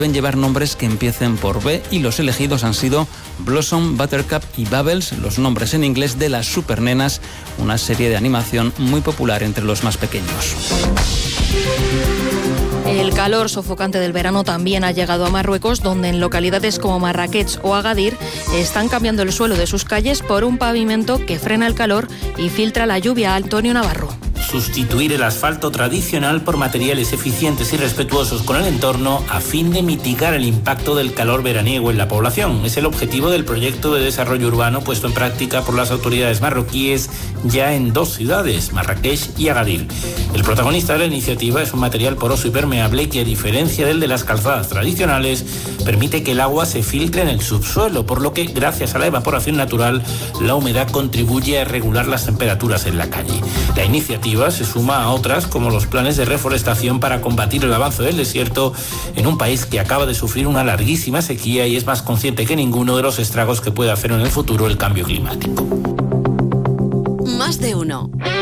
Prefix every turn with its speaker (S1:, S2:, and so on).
S1: deben llevar nombres que empiecen por B y los elegidos han sido Blossom, Buttercup y Bubbles, los nombres en inglés de las Supernenas, una serie de animación muy popular entre los más pequeños.
S2: El calor sofocante del verano también ha llegado a Marruecos, donde en localidades como Marrakech o Agadir están cambiando el suelo de sus calles por un pavimento que frena el calor y filtra la lluvia. Antonio Navarro.
S3: Sustituir el asfalto tradicional por materiales eficientes y respetuosos con el entorno a fin de mitigar el impacto del calor veraniego en la población. Es el objetivo del proyecto de desarrollo urbano puesto en práctica por las autoridades marroquíes ya en 2 ciudades, Marrakech y Agadir. El protagonista de la iniciativa es un material poroso y permeable que, a diferencia del de las calzadas tradicionales, permite que el agua se filtre en el subsuelo, por lo que, gracias a la evaporación natural, la humedad contribuye a regular las temperaturas en la calle. La iniciativa se suma a otras como los planes de reforestación para combatir el avance del desierto en un país que acaba de sufrir una larguísima sequía y es más consciente que ninguno de los estragos que puede hacer en el futuro el cambio climático.
S4: Más de uno.